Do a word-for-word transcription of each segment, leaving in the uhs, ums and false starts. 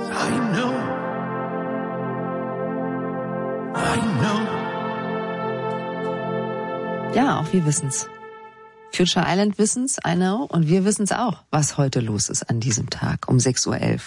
I know. I know. Ja, auch wir wissen's. Future Island wissen's, I know. Und wir wissen's auch, was heute los ist an diesem Tag um sechs Uhr elf.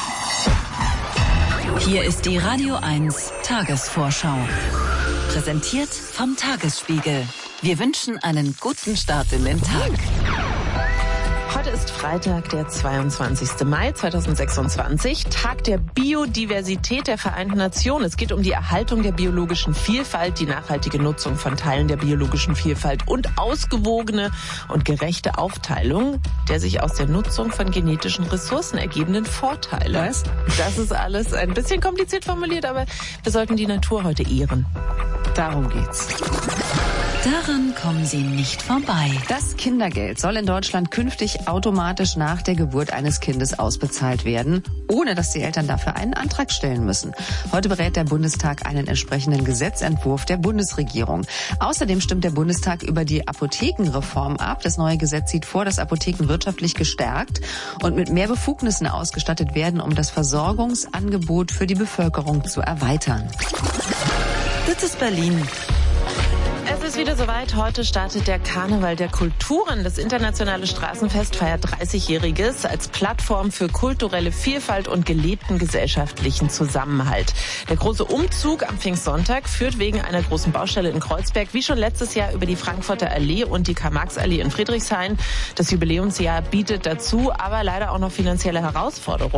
Hier ist die Radio eins Tagesvorschau. Präsentiert vom Tagesspiegel. Wir wünschen einen guten Start in den Tag. Heute ist Freitag, der zweiundzwanzigster Mai zweitausendsechsundzwanzig, Tag der Biodiversität der Vereinten Nationen. Es geht um die Erhaltung der biologischen Vielfalt, die nachhaltige Nutzung von Teilen der biologischen Vielfalt und ausgewogene und gerechte Aufteilung der sich aus der Nutzung von genetischen Ressourcen ergebenden Vorteile. Was? Das ist alles ein bisschen kompliziert formuliert, aber wir sollten die Natur heute ehren. Darum geht's. Daran kommen Sie nicht vorbei. Das Kindergeld soll in Deutschland künftig automatisch nach der Geburt eines Kindes ausbezahlt werden, ohne dass die Eltern dafür einen Antrag stellen müssen. Heute berät der Bundestag einen entsprechenden Gesetzentwurf der Bundesregierung. Außerdem stimmt der Bundestag über die Apothekenreform ab. Das neue Gesetz sieht vor, dass Apotheken wirtschaftlich gestärkt und mit mehr Befugnissen ausgestattet werden, um das Versorgungsangebot für die Bevölkerung zu erweitern. Das ist Berlin. Es ist wieder soweit. Heute startet der Karneval der Kulturen. Das internationale Straßenfest feiert dreißigjähriges als Plattform für kulturelle Vielfalt und gelebten gesellschaftlichen Zusammenhalt. Der große Umzug am Pfingstsonntag führt wegen einer großen Baustelle in Kreuzberg wie schon letztes Jahr über die Frankfurter Allee und die Karl-Marx-Allee in Friedrichshain. Das Jubiläumsjahr bietet dazu aber leider auch noch finanzielle Herausforderungen.